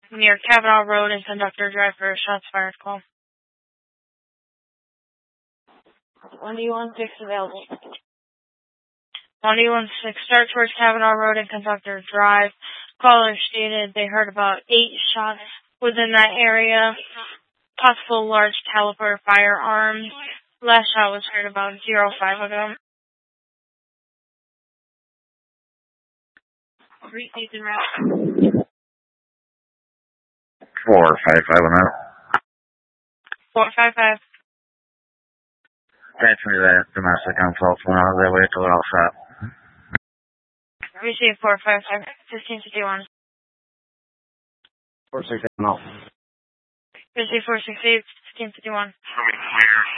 near Cavanaugh Road and Conductor Drive for a shots fired call. 1D16 available. 1D16, start towards Cavanaugh Road and Conductor Drive. Caller stated they heard about 8 shots within that area. Possible large caliber firearms. Last shot was heard about 05 ago. Repeat and route. 455 on that. 455. Transfer that domestic on 12 miles that way till we're all set. Receive 455, 1551. 468 no. Receive 468, 1551.